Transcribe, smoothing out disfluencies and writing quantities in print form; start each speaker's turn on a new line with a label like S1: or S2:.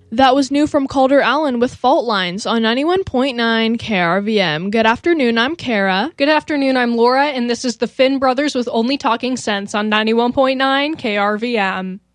S1: That was new from Calder Allen with Fault Lines on 91.9 KRVM. Good afternoon, I'm Kara.
S2: Good afternoon, I'm Laura, and this is the Finn Brothers with Only Talking Sense on 91.9 KRVM.